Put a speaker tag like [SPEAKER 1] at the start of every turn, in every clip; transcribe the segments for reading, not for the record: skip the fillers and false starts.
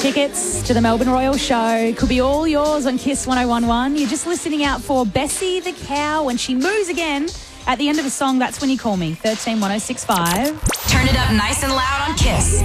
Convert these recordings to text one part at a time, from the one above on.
[SPEAKER 1] tickets to the Melbourne Royal Show could be all yours on Kiss 1011. You're just listening out for Bessie the Cow. When she moves again at the end of the song, that's when you call me. 13 1065.
[SPEAKER 2] Turn it up nice and loud on Kiss.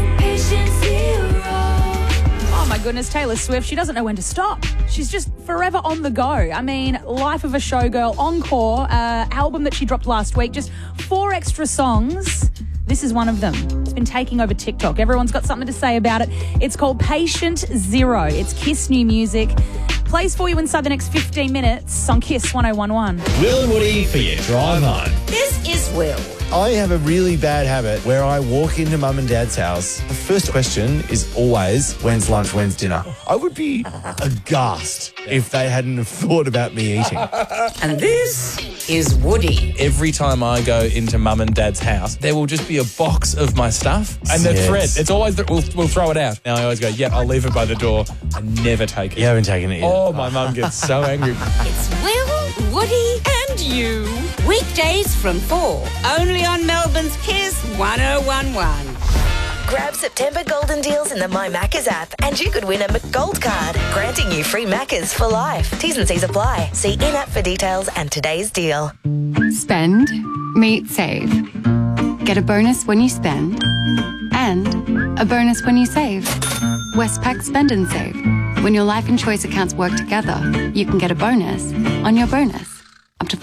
[SPEAKER 1] Oh my goodness, Taylor Swift, she doesn't know when to stop. She's just forever on the go. I mean, Life of a Showgirl, Encore, album that she dropped last week, just 4 extra songs. This is one of them. It's been taking over TikTok. Everyone's got something to say about it. It's called Patient Zero. It's Kiss new music. Plays for you inside the next 15 minutes on Kiss 1011.
[SPEAKER 3] Will and Woody for your drive home.
[SPEAKER 2] This is Will.
[SPEAKER 4] I have a really bad habit where I walk into mum and dad's house. The first question is always, when's lunch, when's dinner? I would be aghast if they hadn't have thought about me eating.
[SPEAKER 2] And this is Woody.
[SPEAKER 5] Every time I go into mum and dad's house, there will just be a box of my stuff and the thread. It's always we'll throw it out. And I always go, yep, I'll leave it by the door. I never take it.
[SPEAKER 4] You haven't taken it yet.
[SPEAKER 5] Oh, my mum gets so angry.
[SPEAKER 2] It's Will, Woody and you. Weekdays from 4. Only on Melbourne's Kiss 1011.
[SPEAKER 6] Grab September golden deals in the My Maccas app and you could win a McGold card, granting you free Maccas for life. T's and C's apply. See in-app for details and today's deal.
[SPEAKER 7] Spend, meet, save. Get a bonus when you spend and a bonus when you save. Westpac Spend and Save. When your life and choice accounts work together, you can get a bonus on your bonus. Up to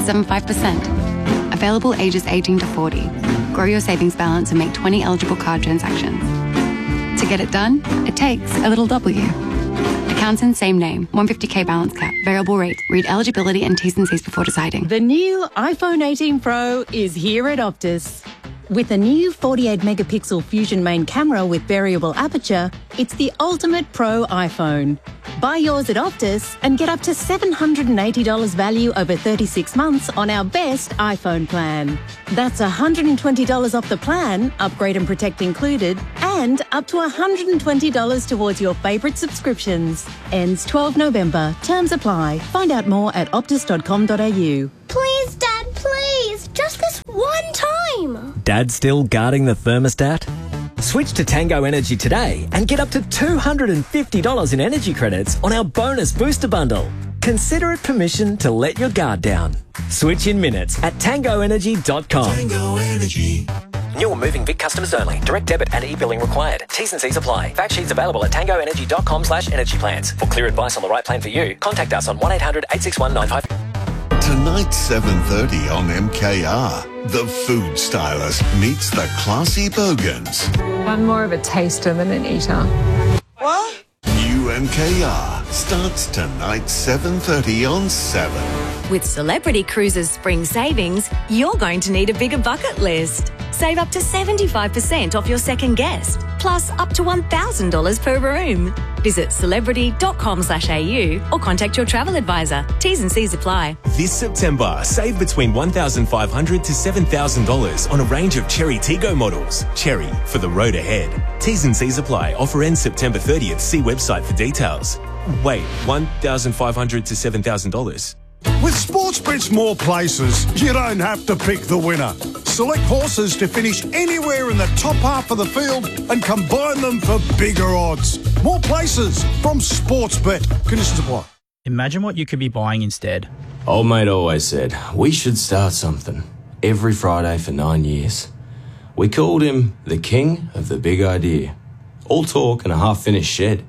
[SPEAKER 7] 5.75%. Available ages 18 to 40. Grow your savings balance and make 20 eligible card transactions. To get it done, it takes a little W. Accounts in same name. 150k balance cap. Variable rate. Read eligibility and T's and C's before deciding.
[SPEAKER 8] The new iPhone 18 Pro is here at Optus. With a new 48-megapixel Fusion main camera with variable aperture, it's the ultimate pro iPhone. Buy yours at Optus and get up to $780 value over 36 months on our best iPhone plan. That's $120 off the plan, upgrade and protect included, and up to $120 towards your favourite subscriptions. Ends 12 November. Terms apply. Find out more at optus.com.au.
[SPEAKER 9] Please, Dad, please. Just this one time.
[SPEAKER 3] Dad still guarding the thermostat? Switch to Tango Energy today and get up to $250 in energy credits on our bonus booster bundle. Consider it permission to let your guard down. Switch in minutes at tangoenergy.com.
[SPEAKER 10] Tango Energy.
[SPEAKER 3] New or moving Vic customers only. Direct debit and e-billing required. T's and C's apply. Fact sheets available at tangoenergy.com/energy plans. For clear advice on the right plan for you, contact us on 1-800-861-955.
[SPEAKER 10] Tonight, 7:30 on MKR. The Food Stylist meets the classy Bogans.
[SPEAKER 11] I'm more of a taster than an eater.
[SPEAKER 10] What? New MKR starts tonight, 7:30 on 7.
[SPEAKER 12] With Celebrity Cruises Spring Savings, you're going to need a bigger bucket list. Save up to 75% off your second guest, plus up to $1,000 per room. Visit celebrity.com/au or contact your travel advisor. T's and C's apply.
[SPEAKER 13] This September, save between $1,500 to $7,000 on a range of Cherry Tiggo models. Cherry, for the road ahead. T's and C's apply. Offer ends September 30th. See website for details. Wait, $1,500 to $7,000?
[SPEAKER 14] With Sportsbet's more places, you don't have to pick the winner. Select horses to finish anywhere in the top half of the field and combine them for bigger odds. More places from Sportsbet. Conditions apply.
[SPEAKER 15] Imagine what you could be buying instead.
[SPEAKER 16] Old mate always said, we should start something. Every Friday for 9 years. We called him the king of the big idea. All talk and a half-finished shed.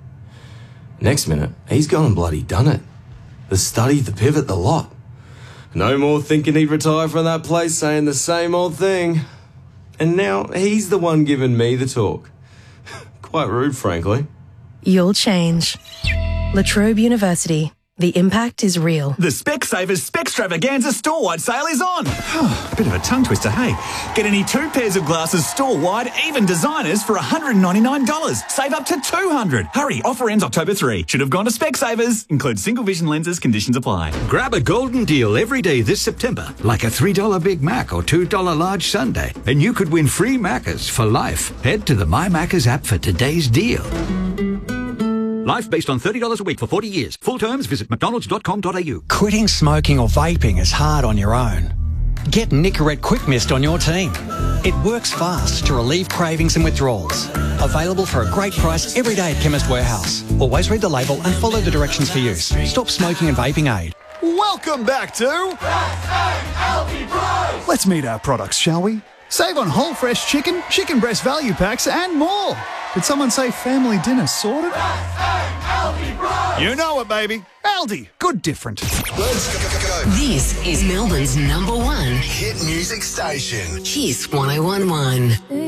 [SPEAKER 16] Next minute, he's gone and bloody done it. The study, the pivot, the lot. No more thinking he'd retire from that place saying the same old thing. And now he's the one giving me the talk. Quite rude, frankly.
[SPEAKER 17] You'll change. La Trobe University. The impact is real.
[SPEAKER 18] The Specsavers Specstravaganza store-wide sale is on. Bit of a tongue twister, hey. Get any 2 pairs of glasses store-wide, even designers, for $199. Save up to $200. Hurry, offer ends October 3. Should have gone to Specsavers. Includes single vision lenses, conditions apply.
[SPEAKER 19] Grab a golden deal every day this September, like a $3 Big Mac or $2 large sundae, and you could win free Maccas for life. Head to the My Maccas app for today's deal. Life based on $30 a week for 40 years. Full terms, visit mcdonalds.com.au.
[SPEAKER 20] Quitting smoking or vaping is hard on your own. Get Nicorette Quick Mist on your team. It works fast to relieve cravings and withdrawals. Available for a great price every day at Chemist Warehouse. Always read the label and follow the directions for use. Stop smoking and vaping aid.
[SPEAKER 14] Welcome back to Let's meet our products, shall we? Save on whole fresh chicken, chicken breast value packs, and more. Did someone say family dinner sorted? You know it, baby. Aldi, good different.
[SPEAKER 21] Let's go.
[SPEAKER 22] This is Melbourne's #1
[SPEAKER 21] hit music station.
[SPEAKER 22] Kiss 1011.